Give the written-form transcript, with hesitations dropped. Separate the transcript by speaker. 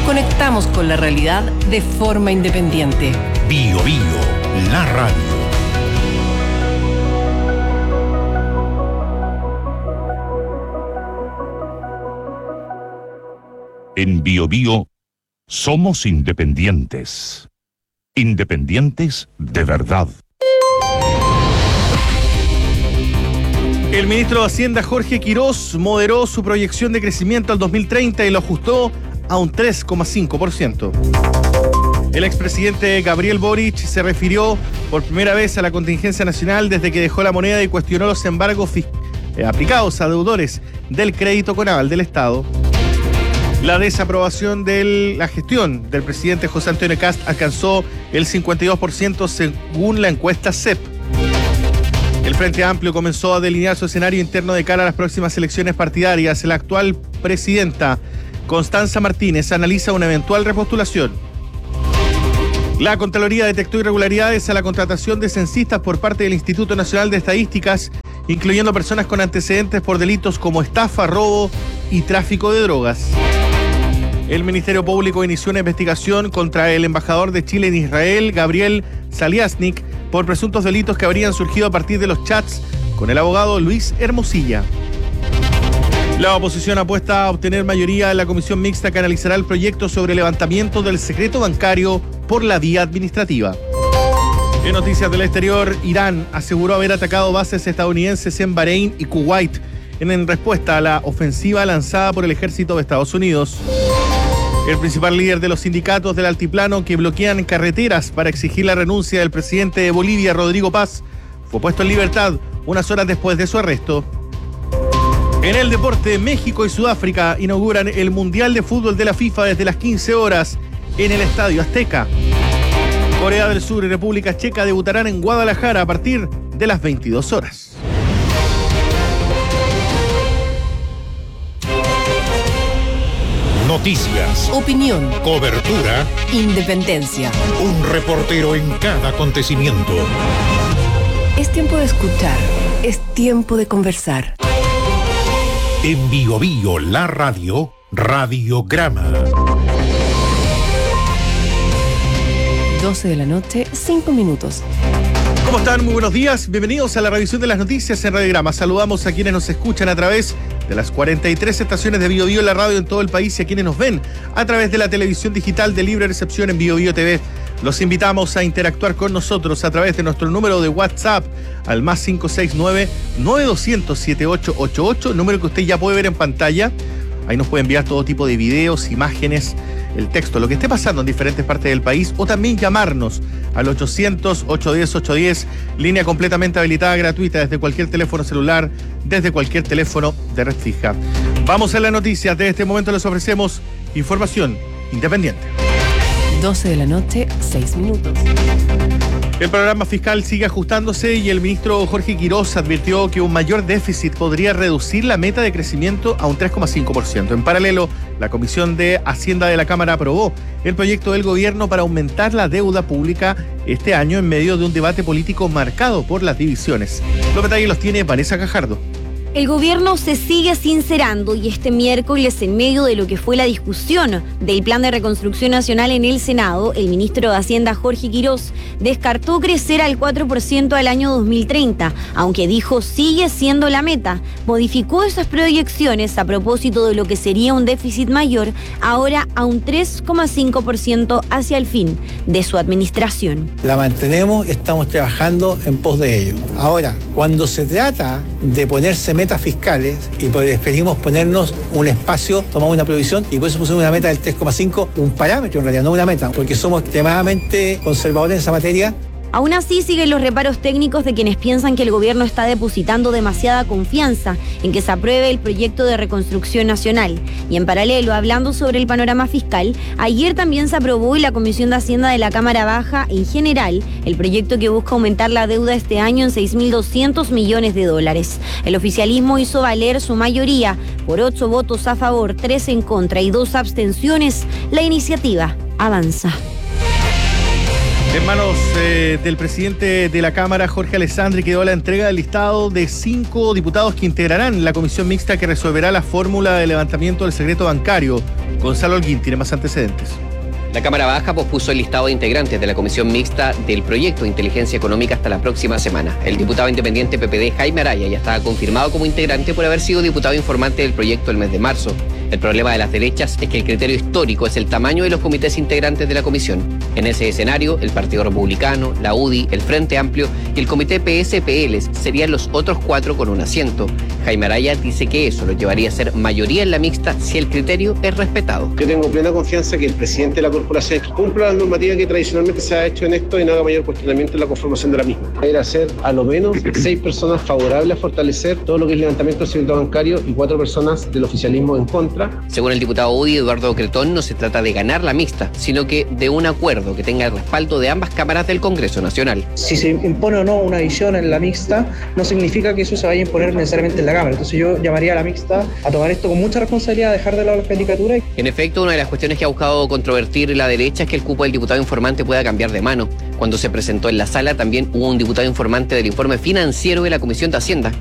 Speaker 1: Conectamos con la realidad de forma independiente.
Speaker 2: Biobío, la radio. En Biobío somos independientes. Independientes de verdad.
Speaker 3: El ministro de Hacienda, Jorge Quirós, moderó su proyección de crecimiento al 2030 y lo ajustó a un 3,5%. El expresidente Gabriel Boric se refirió por primera vez a la contingencia nacional desde que dejó la moneda y cuestionó los embargos aplicados a deudores del crédito con aval del Estado. La desaprobación de la gestión del presidente José Antonio Kast alcanzó el 52% según la encuesta CEP. El Frente Amplio comenzó a delinear su escenario interno de cara a las próximas elecciones partidarias. La actual presidenta, Constanza Martínez, analiza una eventual repostulación. La Contraloría detectó irregularidades a la contratación de censistas por parte del Instituto Nacional de Estadísticas, incluyendo personas con antecedentes por delitos como estafa, robo y tráfico de drogas. El Ministerio Público inició una investigación contra el embajador de Chile en Israel, Gabriel Saliasnik, por presuntos delitos que habrían surgido a partir de los chats con el abogado Luis Hermosilla. La oposición apuesta a obtener mayoría en la comisión mixta que analizará el proyecto sobre levantamiento del secreto bancario por la vía administrativa. En noticias del exterior, Irán aseguró haber atacado bases estadounidenses en Bahrein y Kuwait en respuesta a la ofensiva lanzada por el ejército de Estados Unidos. El principal líder de los sindicatos del altiplano que bloquean carreteras para exigir la renuncia del presidente de Bolivia, Rodrigo Paz, fue puesto en libertad unas horas después de su arresto. En el deporte, México y Sudáfrica inauguran el Mundial de Fútbol de la FIFA desde las 15 horas en el Estadio Azteca. Corea del Sur y República Checa debutarán en Guadalajara a partir de las 22 horas.
Speaker 2: Noticias,
Speaker 1: Opinión,
Speaker 2: cobertura,
Speaker 1: independencia.
Speaker 2: un reportero en cada acontecimiento.
Speaker 1: Es tiempo de escuchar, es tiempo de conversar.
Speaker 2: En Biobío, la radio, Radiograma.
Speaker 1: 12 de la noche, 5 minutos.
Speaker 3: ¿Cómo están? Muy buenos días. Bienvenidos a la revisión de las noticias en Radiograma. Saludamos a quienes nos escuchan a través de las 43 estaciones de Biobío en la radio en todo el país y a quienes nos ven a través de la televisión digital de libre recepción en Biobío TV. Los invitamos a interactuar con nosotros a través de nuestro número de WhatsApp al más 569-9200-7888, número que usted ya puede ver en pantalla. Ahí nos puede enviar todo tipo de videos, imágenes, el texto, lo que esté pasando en diferentes partes del país, o también llamarnos al 800-810-810, línea completamente habilitada, gratuita, desde cualquier teléfono celular, desde cualquier teléfono de red fija. Vamos a las noticias. De este momento les ofrecemos información independiente.
Speaker 1: 12 de la noche, 6 minutos.
Speaker 3: El programa fiscal sigue ajustándose y el ministro Jorge Quirós advirtió que un mayor déficit podría reducir la meta de crecimiento a un 3,5%. En paralelo, la Comisión de Hacienda de la Cámara aprobó el proyecto del gobierno para aumentar la deuda pública este año en medio de un debate político marcado por las divisiones. Los detalles los tiene Vanessa Cajardo.
Speaker 4: El gobierno se sigue sincerando y este miércoles, en medio de lo que fue la discusión del Plan de Reconstrucción Nacional en el Senado, el ministro de Hacienda, Jorge Quirós, descartó crecer al 4% al año 2030, aunque dijo sigue siendo la meta. Modificó esas proyecciones a propósito de lo que sería un déficit mayor, ahora a un 3,5% hacia el fin de su administración.
Speaker 5: La mantenemos, estamos trabajando en pos de ello. Ahora, cuando se trata de ponerse metas fiscales y preferimos ponernos un espacio, tomamos una provisión y por eso pusimos una meta del 3,5, un parámetro en realidad, no una meta, porque somos extremadamente conservadores en esa materia.
Speaker 4: Aún así, siguen los reparos técnicos de quienes piensan que el gobierno está depositando demasiada confianza en que se apruebe el proyecto de reconstrucción nacional. Y en paralelo, hablando sobre el panorama fiscal, ayer también se aprobó en la Comisión de Hacienda de la Cámara Baja, en general, el proyecto que busca aumentar la deuda este año en 6.200 millones de dólares. El oficialismo hizo valer su mayoría. Por 8 votos a favor, 3 en contra y 2 abstenciones, la iniciativa avanza.
Speaker 3: En manos del presidente de la Cámara, Jorge Alessandri, quedó la entrega del listado de 5 diputados que integrarán la comisión mixta que resolverá la fórmula de levantamiento del secreto bancario Gonzalo Holguín tiene más antecedentes.
Speaker 6: La Cámara Baja pospuso el listado de integrantes de la comisión mixta del proyecto de inteligencia económica hasta la próxima semana. El diputado independiente PPD Jaime Araya ya estaba confirmado como integrante por haber sido diputado informante del proyecto el mes de marzo. El problema de las derechas es que el criterio histórico es el tamaño de los comités integrantes de la comisión. En ese escenario, el Partido Republicano, la UDI, el Frente Amplio y el Comité PS-PL serían los otros 4 con un asiento. Jaime Araya dice que eso lo llevaría a ser mayoría en la mixta si el criterio es respetado.
Speaker 7: Yo tengo plena confianza que el presidente de la corporación cumpla la normativa que tradicionalmente se ha hecho en esto y no haga mayor cuestionamiento en la conformación de la misma. Era ser a lo menos 6 personas favorables a fortalecer todo lo que es levantamiento del secreto bancario y 4 personas del oficialismo en contra.
Speaker 6: Según el diputado UDI Eduardo Cretón, no se trata de ganar la mixta, sino que de un acuerdo que tenga el respaldo de ambas cámaras del Congreso Nacional.
Speaker 8: Si se impone o no una visión en la mixta, no significa que eso se vaya a imponer necesariamente en la Cámara. Entonces yo llamaría a la mixta a tomar esto con mucha responsabilidad, a dejar de lado las caricaturas.
Speaker 6: En efecto, una de las cuestiones que ha buscado controvertir la derecha es que el cupo del diputado informante pueda cambiar de mano. Cuando se presentó en la sala también hubo un diputado informante del informe financiero de la Comisión de Hacienda,